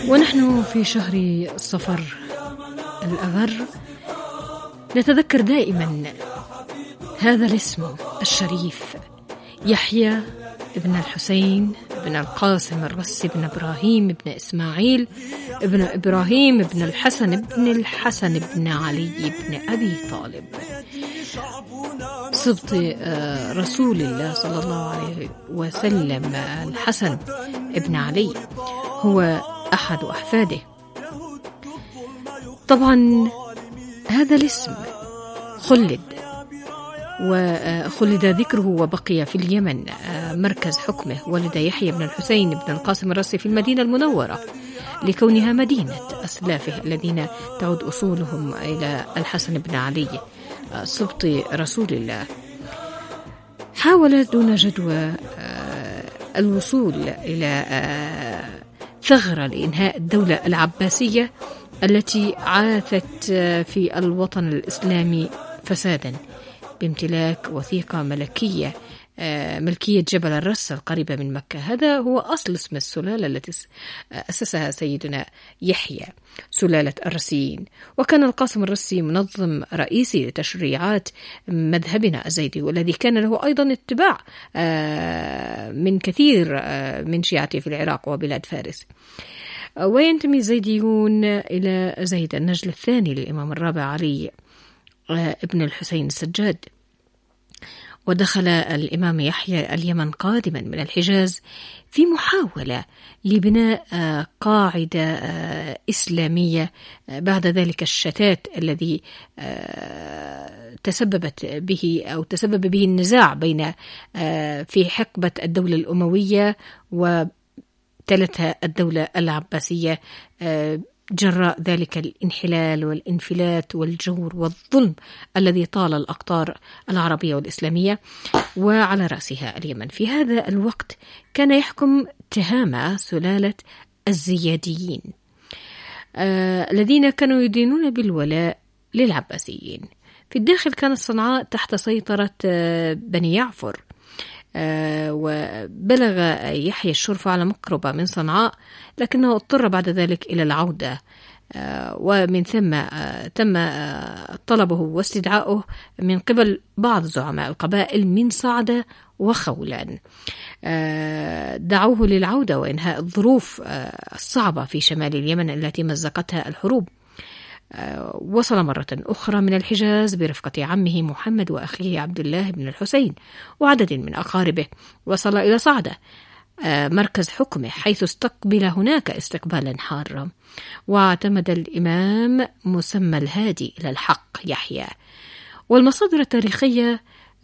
ونحن في شهر صفر الأغر نتذكر دائما هذا الاسم الشريف، يحيى ابن الحسين ابن القاسم الرسي ابن إبراهيم ابن إسماعيل ابن إبراهيم ابن الحسن ابن علي ابن أبي طالب، سبط رسول الله صلى الله عليه وسلم. الحسن ابن علي هو أحد أحفاده. طبعا هذا الاسم خلد ذكره وبقي في اليمن مركز حكمه. ولد يحيى بن الحسين بن القاسم الرسي في المدينة المنورة لكونها مدينة أسلافه الذين تعود أصولهم إلى الحسن بن علي سبط رسول الله. حاول دون جدوى الوصول إلى ثغرة لإنهاء الدولة العباسية التي عاثت في الوطن الإسلامي فسادا بامتلاك وثيقة ملكية جبل الرس القريبة من مكة. هذا هو أصل اسم السلالة التي أسسها سيدنا يحيى، سلالة الرسيين. وكان القاسم الرسي منظم رئيسي لتشريعات مذهبنا الزيدي، والذي كان له أيضا اتباع من كثير من شيعته في العراق وبلاد فارس. وينتمي الزيديون إلى زيد النجل الثاني للإمام الرابع علي ابن الحسين السجاد. ودخل الإمام يحيى اليمن قادما من الحجاز في محاولة لبناء قاعدة إسلامية بعد ذلك الشتات الذي تسبب به النزاع بين في حقبة الدولة الأموية وتلتها الدولة العباسية جراء ذلك الانحلال والانفلات والجور والظلم الذي طال الأقطار العربية والإسلامية وعلى رأسها اليمن. في هذا الوقت كان يحكم تهامة سلالة الزياديين الذين كانوا يدينون بالولاء للعباسيين. في الداخل كانت صنعاء تحت سيطرة بني يعفر، وبلغ يحيى الشرف على مقربة من صنعاء، لكنه اضطر بعد ذلك إلى العودة، ومن ثم تم طلبه واستدعاؤه من قبل بعض زعماء القبائل من صعدة وخولان. دعوه للعودة وإنهاء الظروف الصعبة في شمال اليمن التي مزقتها الحروب. وصل مرة أخرى من الحجاز برفقة عمه محمد وأخيه عبد الله بن الحسين وعدد من أقاربه. وصل إلى صعدة مركز حكمه، حيث استقبل هناك استقبالا حارا، واعتمد الإمام مسمى الهادي إلى الحق يحيى. والمصادر التاريخية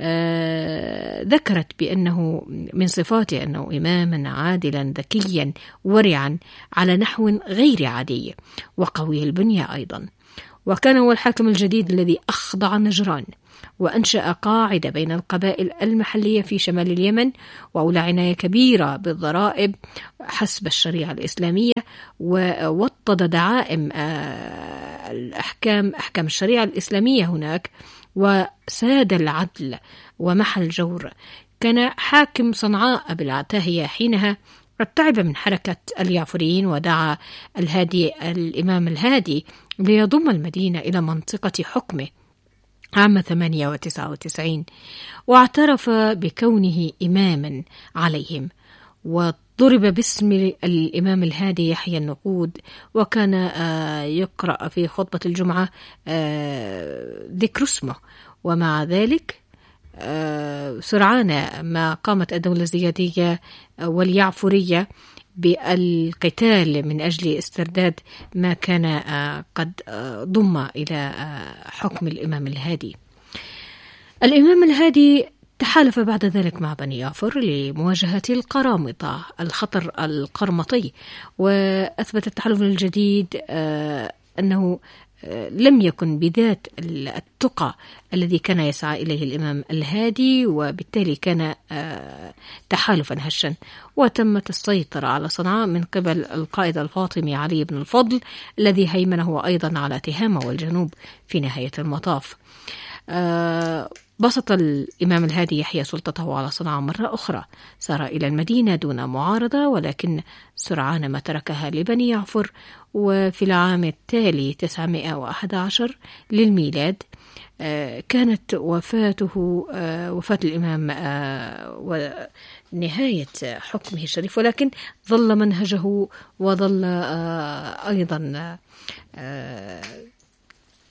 ذكرت بأنه من صفاته أنه إماما عادلا ذكيا ورعا على نحو غير عادي وقوي البنية أيضا. وكان هو الحاكم الجديد الذي أخضع نجران وأنشأ قاعدة بين القبائل المحلية في شمال اليمن، وأولى عناية كبيرة بالضرائب حسب الشريعة الإسلامية، ووطد دعائم أحكام الشريعة الإسلامية هناك، وساد العدل ومحى الجور. كان حاكم صنعاء بالعتاهية حينها قد تعب من حركة اليعفريين، ودعا الإمام الهادي ليضم المدينة إلى منطقة حكمه عام 899، واعترف بكونه إماما عليهم، وضرب باسم الإمام الهادي يحيى النقود. وكان يقرأ في خطبة الجمعة ذكر اسمه. ومع ذلك سرعان ما قامت الدولة الزيادية واليعفرية بالقتال من أجل استرداد ما كان قد ضم إلى حكم الإمام الهادي. الإمام الهادي تحالف بعد ذلك مع بني يعفر لمواجهة القرامطة، الخطر القرمطي. وأثبت التحالف الجديد أنه لم يكن بذات التقى الذي كان يسعى إليه الإمام الهادي، وبالتالي كان تحالفا هشا. وتمت السيطرة على صنعاء من قبل القائد الفاطمي علي بن الفضل، الذي هيمن هو أيضا على تهامة والجنوب في نهاية المطاف. بسط الإمام الهادي يحيى سلطته على صنعاء مرة أخرى، سار إلى المدينة دون معارضة، ولكن سرعان ما تركها لبني يعفر. وفي العام التالي 911 للميلاد كانت وفاة الإمام ونهاية حكمه الشريف، ولكن ظل منهجه وظل أيضا